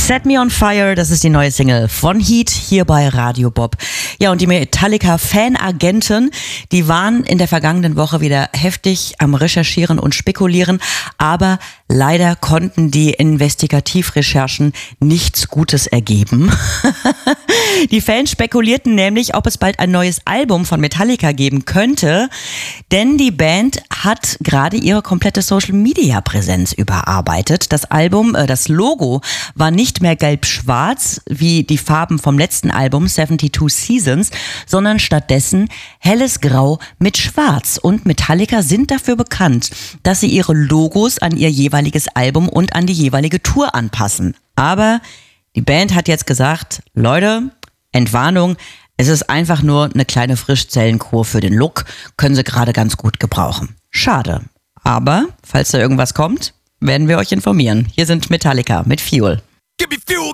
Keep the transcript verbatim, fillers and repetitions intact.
Set Me on Fire, das ist die neue Single von Heat hier bei Radio Bob. Ja, und die Metallica-Fanagenten, die waren in der vergangenen Woche wieder heftig am Recherchieren und Spekulieren, aber leider konnten die Investigativrecherchen nichts Gutes ergeben. Die Fans spekulierten nämlich, ob es bald ein neues Album von Metallica geben könnte, denn die Band hat gerade ihre komplette Social-Media-Präsenz überarbeitet. Das Album, äh, das Logo war nicht mehr gelb-schwarz wie die Farben vom letzten Album seventy-two Seasons, sondern stattdessen helles Grau mit Schwarz. Und Metallica sind dafür bekannt, dass sie ihre Logos an ihr jeweiliges Album und an die jeweilige Tour anpassen. Aber die Band hat jetzt gesagt, Leute, Entwarnung, es ist einfach nur eine kleine Frischzellenkur für den Look, können sie gerade ganz gut gebrauchen. Schade. Aber, falls da irgendwas kommt, werden wir euch informieren. Hier sind Metallica mit Fuel. Give me fuel.